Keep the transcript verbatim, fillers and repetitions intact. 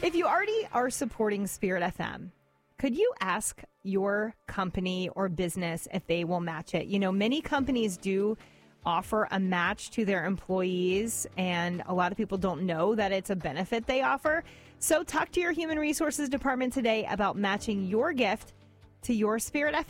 If you already are supporting Spirit F M, could you ask your company or business if they will match it? You know, many companies do offer a match to their employees, and a lot of people don't know that it's a benefit they offer. So talk to your human resources department today about matching your gift to your Spirit F M.